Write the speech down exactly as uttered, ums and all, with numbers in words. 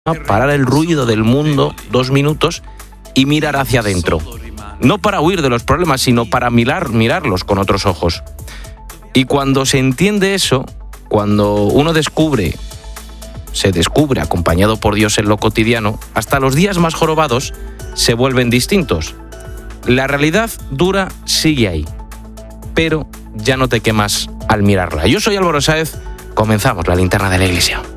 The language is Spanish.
parar el ruido del mundo dos minutos y mirar hacia adentro. No para huir de los problemas, sino para mirar, mirarlos con otros ojos. Y cuando se entiende eso, cuando uno descubre, se descubre acompañado por Dios en lo cotidiano, hasta los días más jorobados se vuelven distintos. La realidad dura sigue ahí, pero ya no te quemas al mirarla. Yo soy Álvaro Sáez, comenzamos la linterna de la Iglesia.